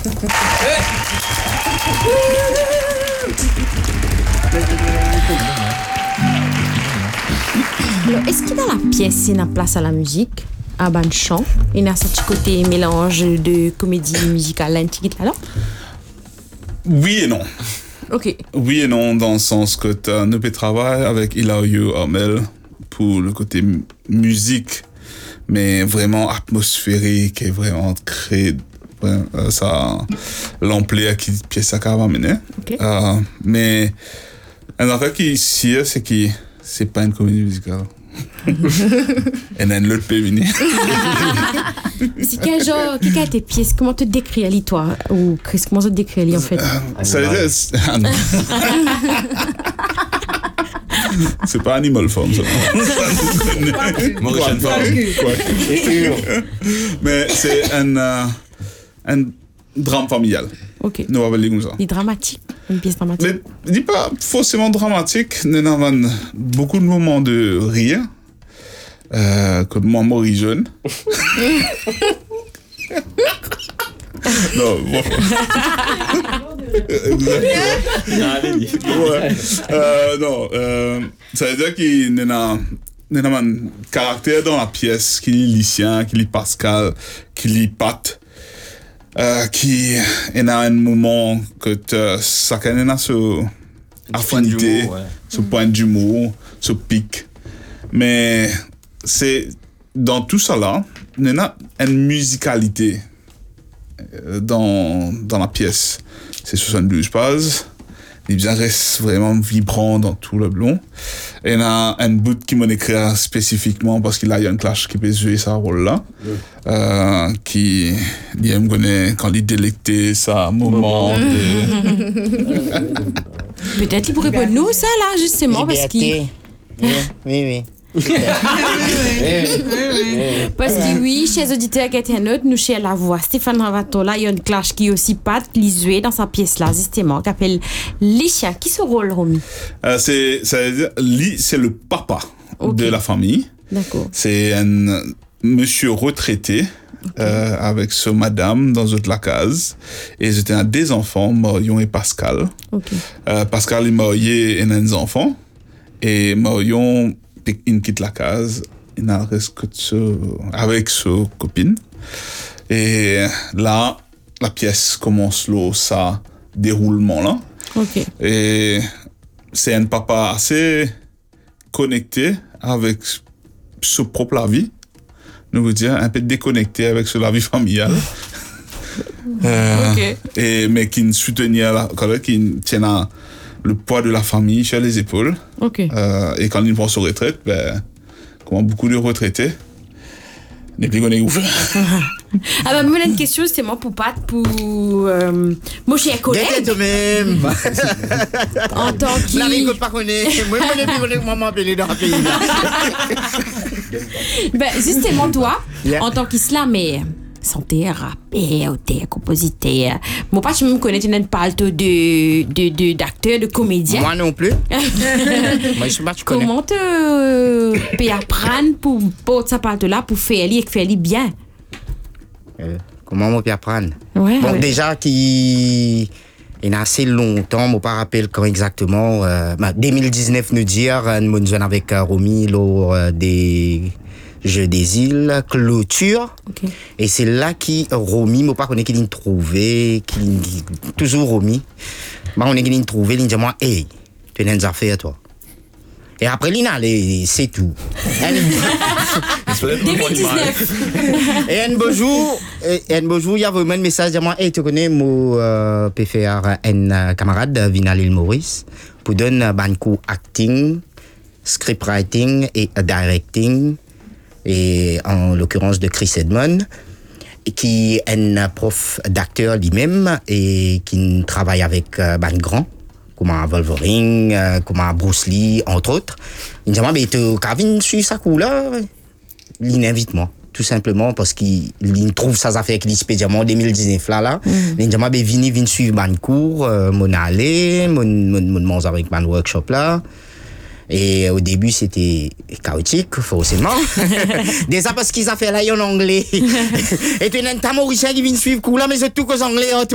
Alors, est-ce que dans la pièce, il y a une place à la musique, à ban chant, il y a ce petit côté mélange de comédie musicale, là, là? Oui et non. Ok. Oui et non, dans le sens que tu as un travail avec Hilario Armel pour le côté musique, mais vraiment atmosphérique et vraiment créé ça l'ampleur qui pièce à va mener. Okay. Mais un affaire qui ici, c'est que c'est pas une comédie musicale. Et n'a l'autre péminé. C'est quel genre, quelle est tes pièces? Comment te décrire toi? Ou Chris, comment te décrire en fait? Ça veut dire. C'est pas Animal Farm, ça. Mauritian Farm. Mais c'est un drame familial. Ok. Nous on va dire comme ça. C'est dramatique, une pièce dramatique. Mais dis pas forcément dramatique, nous avons beaucoup de moments de rire, comme moi, Maurice jeune. Non, bon. Ça veut dire qu'il y a un caractère dans la pièce qui lit Lucien, qui lit Pascal, qui lit Pat. Qui est à un moment que chacun a ce affinité, ce point d'humour, ce pic. Mais c'est dans tout ça là, il y a une musicalité dans la pièce. C'est 72 pages. Il reste vraiment vibrant dans tout le long. Et il y a un bout qui m'en écrit spécifiquement parce qu'il y a un clash qui peut jouer ce rôle-là. Qui me connaît quand il délectait sa moment. Peut-être qu'il pourrait pour nous ça là, justement, parce qu'il... Oui. Parce que oui, chers auditeurs qui étaient nôtres, nous chez la voix Stéphane Ravatola, il y a une clash qui est aussi pas lisée dans sa pièce là, justement, qui s'appelle Licia. Qui ce rôle, Romy? Ça veut dire, Li, c'est le papa de la famille. D'accord. C'est un monsieur retraité. Avec ce madame dans la case et ils étaient des enfants, Marion et Pascal. Pascal et Marion ont des enfants et Marion il quitte la case, il n'a reste que avec sa copine. Et là, la pièce commence là, ça déroulement là. Et c'est un papa assez connecté avec sa propre vie. Nous veut dire un peu déconnecté avec la vie familiale. Mais qui soutenait, qui tient le poids de la famille sur les épaules. Et quand il pense aux retraites, comme beaucoup de retraités, n'est plus qu'on est ouf. Alors, moi, j'ai une question, c'est moi pour Pat, pour mon cher collègue. Même. En tant que. La vie que pas connaître. Moi, je connais comment m'appeler dans le pays. Justement, toi, en tant qu'islamé, chanteur, rappeur, auteur, compositeur. Moi, pas, je me connais, tu n'as pas d'acteur, de comédien. Moi non plus. Moi, je ne connais. Comment tu peux apprendre pour ça part-là, pour faire bien? Comment on peut apprendre? Ouais, bon, ouais. Déjà, il y a assez longtemps, je ne me rappelle quand exactement. 2019, nous dire, nous sommes avec Romy lors des Jeux des îles, clôture. Et c'est là que Romy, je ne sais pas qu'il a trouvé, toujours Romy. On a trouvé, il a dit, moi, hey, tu as une affaire, toi. Et après, c'est tout. 2019. Et un beau jour, il y a vraiment un message de moi. Hey, tu connais, moi, peux faire un camarade, Vinal Il Maurice, pour donner un cours acting, scriptwriting et directing, et en l'occurrence de Chris Edmond, qui est un prof d'acteur lui-même et qui travaille avec Ban Grand. Comme Wolverine, comme Bruce Lee, entre autres. Il me dit, mais Kevin suit sa couleur. Il invite moi, tout simplement, parce qu'il trouve sa affaire qu'il se en 2019 là. Il me dit, mais viens suivre mon cours, mon aller, mon mange avec mon workshop là. Et au début, c'était chaotique, forcément. Déjà parce qu'ils ont fait là en anglais. Et puis, il y a un Mauricien qui vient suivre cours là, mais c'est tout qu'aux anglais,